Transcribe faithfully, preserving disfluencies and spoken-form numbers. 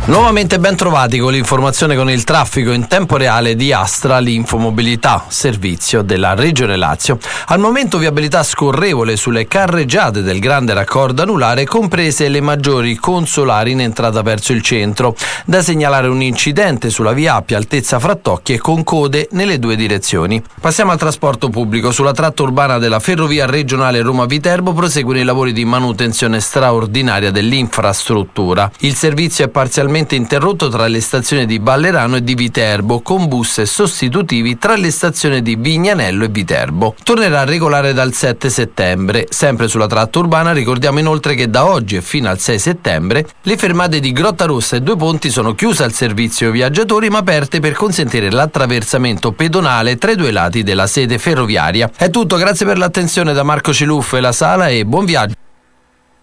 Nuovamente ben trovati con l'informazione con il traffico in tempo reale di Astra Infomobilità, servizio della Regione Lazio. Al momento viabilità scorrevole sulle carreggiate del grande raccordo anulare, comprese le maggiori consolari in entrata verso il centro. Da segnalare un incidente sulla via Appia altezza Frattocchie con code nelle due direzioni. Passiamo al trasporto pubblico. Sulla tratta urbana della ferrovia regionale Roma-Viterbo proseguono i lavori di manutenzione straordinaria dell'infrastruttura. Il servizio è parzialmente interrotto tra le stazioni di Ballerano e di Viterbo, con bus sostitutivi tra le stazioni di Vignanello e Viterbo. Tornerà regolare dal sette settembre. Sempre sulla tratta urbana ricordiamo inoltre che da oggi e fino al sei settembre le fermate di Grottarossa e Due Ponti sono chiuse al servizio viaggiatori, ma aperte per consentire l'attraversamento pedonale tra i due lati della sede ferroviaria. È tutto, grazie per l'attenzione da Marco Ciluffo e la Sala e buon viaggio.